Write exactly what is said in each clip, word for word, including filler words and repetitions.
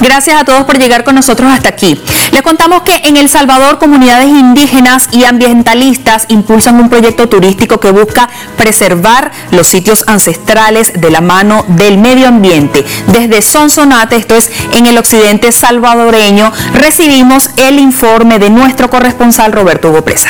Gracias a todos por llegar con nosotros hasta aquí. Les contamos que en El Salvador comunidades indígenas y ambientalistas impulsan un proyecto turístico que busca preservar los sitios ancestrales de la mano del medio ambiente. Desde Sonsonate, esto es en el occidente salvadoreño, recibimos el informe de nuestro corresponsal Roberto Hugo Presa.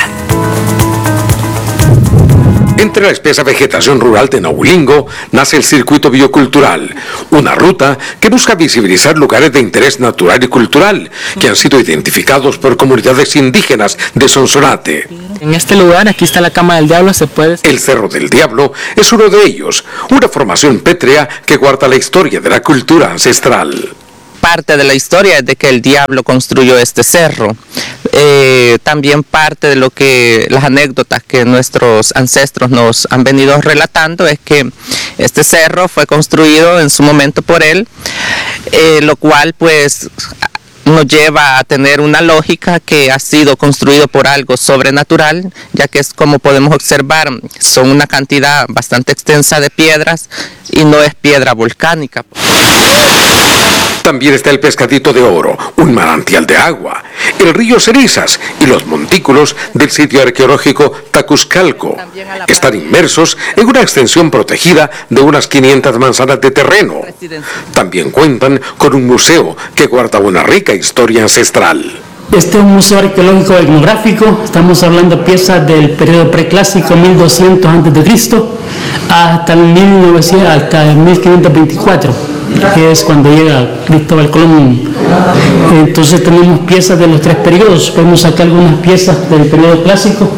Entre la espesa vegetación rural de Nahuilingo nace el Circuito Biocultural, una ruta que busca visibilizar lugares de interés natural y cultural que han sido identificados por comunidades indígenas de Sonsonate. En este lugar, aquí está la Cama del Diablo, se puede... El Cerro del Diablo es uno de ellos, una formación pétrea que guarda la historia de la cultura ancestral. Parte de la historia es de que el diablo construyó este cerro. Eh, también parte de lo que las anécdotas que nuestros ancestros nos han venido relatando es que este cerro fue construido en su momento por él, eh, lo cual pues nos lleva a tener una lógica que ha sido construido por algo sobrenatural, ya que es como podemos observar, son una cantidad bastante extensa de piedras y no es piedra volcánica. También está el Pescadito de Oro, un manantial de agua, el río Cerizas y los montículos del sitio arqueológico Tacuzcalco. Están inmersos en una extensión protegida de unas quinientas manzanas de terreno. También cuentan con un museo que guarda una rica historia ancestral. Este es un museo arqueológico etnográfico, estamos hablando de piezas del periodo preclásico mil doscientos antes de Cristo hasta el mil novecientos, hasta el mil quinientos veinticuatro, que es cuando llega Cristóbal Colón. Entonces tenemos piezas de los tres periodos, podemos sacar algunas piezas del periodo clásico.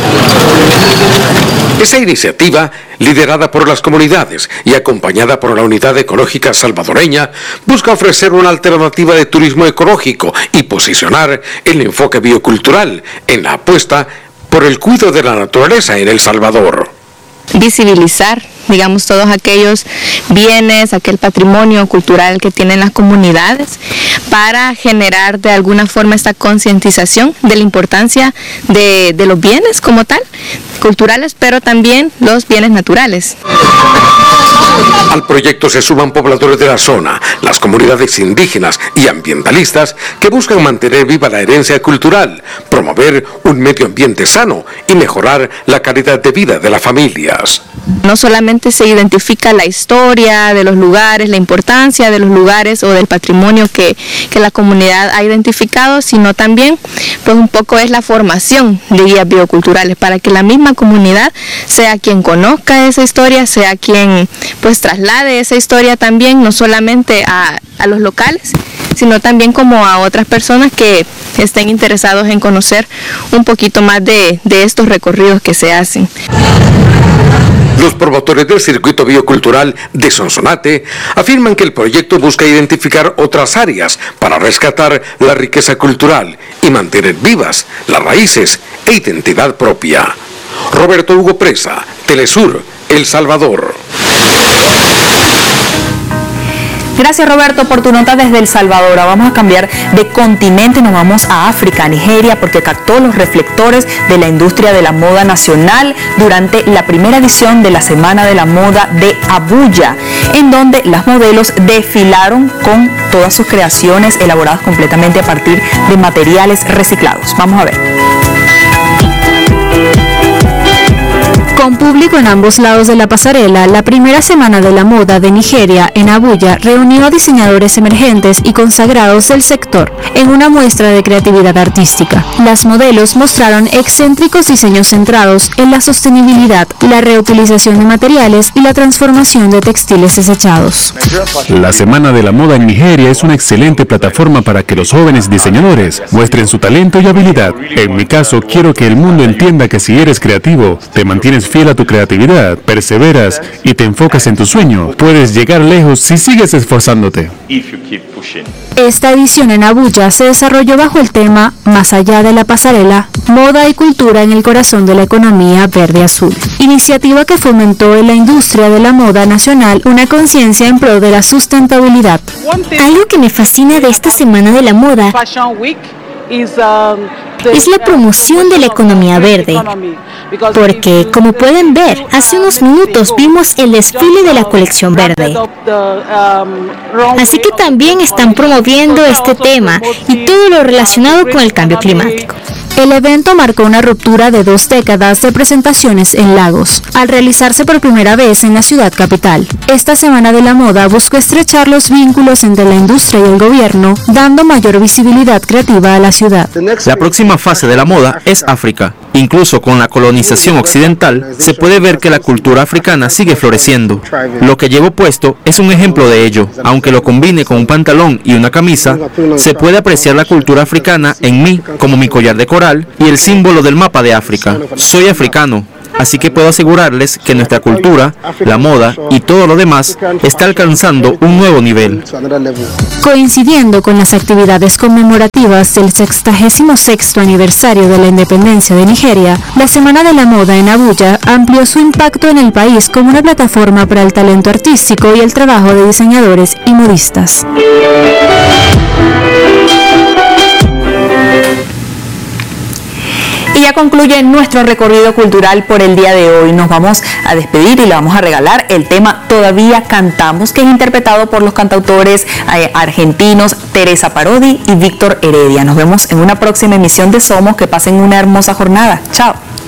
Esta iniciativa, liderada por las comunidades y acompañada por la Unidad Ecológica Salvadoreña, busca ofrecer una alternativa de turismo ecológico y posicionar el enfoque biocultural en la apuesta por el cuidado de la naturaleza en El Salvador. Visibilizar, digamos, todos aquellos bienes, aquel patrimonio cultural que tienen las comunidades, para generar de alguna forma esta concientización de la importancia de, de los bienes como tal, culturales, pero también los bienes naturales. Al proyecto se suman pobladores de la zona, las comunidades indígenas y ambientalistas que buscan mantener viva la herencia cultural, promover un medio ambiente sano y mejorar la calidad de vida de las familias. No solamente se identifica la historia de los lugares, la importancia de los lugares o del patrimonio que, que la comunidad ha identificado, sino también pues un poco es la formación de guías bioculturales para que la misma comunidad sea quien conozca esa historia, sea quien pues traslade esa historia también, no solamente a, a los locales, sino también como a otras personas que estén interesados en conocer un poquito más de, de estos recorridos que se hacen. Los promotores del Circuito Biocultural de Sonsonate afirman que el proyecto busca identificar otras áreas para rescatar la riqueza cultural y mantener vivas las raíces e identidad propia. Roberto Hugo Presa, Telesur, El Salvador. Gracias, Roberto, por tu nota desde El Salvador. Ahora vamos a cambiar de continente, nos vamos a África, a Nigeria, porque captó los reflectores de la industria de la moda nacional durante la primera edición de la Semana de la Moda de Abuya, en donde las modelos desfilaron con todas sus creaciones elaboradas completamente a partir de materiales reciclados. Vamos a ver. Con público en ambos lados de la pasarela, la primera Semana de la Moda de Nigeria en Abuya reunió a diseñadores emergentes y consagrados del sector en una muestra de creatividad artística. Las modelos mostraron excéntricos diseños centrados en la sostenibilidad, la reutilización de materiales y la transformación de textiles desechados. La Semana de la Moda en Nigeria es una excelente plataforma para que los jóvenes diseñadores muestren su talento y habilidad. En mi caso, quiero que el mundo entienda que si eres creativo, te mantienes fiel a tu creatividad, perseveras y te enfocas en tu sueño, puedes llegar lejos si sigues esforzándote. Esta edición en Abuya se desarrolló bajo el tema Más allá de la pasarela, moda y cultura en el corazón de la economía verde-azul, iniciativa que fomentó en la industria de la moda nacional una conciencia en pro de la sustentabilidad. Algo que me fascina de esta Semana de la Moda es la promoción de la economía verde. porque, como pueden ver, hace unos minutos vimos el desfile de la colección verde. Así que también están promoviendo este tema y todo lo relacionado con el cambio climático. El evento marcó una ruptura de dos décadas de presentaciones en Lagos, al realizarse por primera vez en la ciudad capital. Esta Semana de la Moda buscó estrechar los vínculos entre la industria y el gobierno, dando mayor visibilidad creativa a la ciudad. La próxima fase de la moda es África. Incluso con la colonización occidental, se puede ver que la cultura africana sigue floreciendo. Lo que llevo puesto es un ejemplo de ello. Aunque lo combine con un pantalón y una camisa, se puede apreciar la cultura africana en mí, como mi collar de coral y el símbolo del mapa de África. Soy africano, así que puedo asegurarles que nuestra cultura, la moda y todo lo demás está alcanzando un nuevo nivel. Coincidiendo con las actividades conmemorativas del sexagésimo sexto aniversario de la independencia de Nigeria, la Semana de la Moda en Abuya amplió su impacto en el país como una plataforma para el talento artístico y el trabajo de diseñadores y modistas. Y ya concluye nuestro recorrido cultural por el día de hoy. Nos vamos a despedir y le vamos a regalar el tema Todavía Cantamos, que es interpretado por los cantautores eh, argentinos Teresa Parodi y Víctor Heredia. Nos vemos en una próxima emisión de Somos. Que pasen una hermosa jornada. Chao.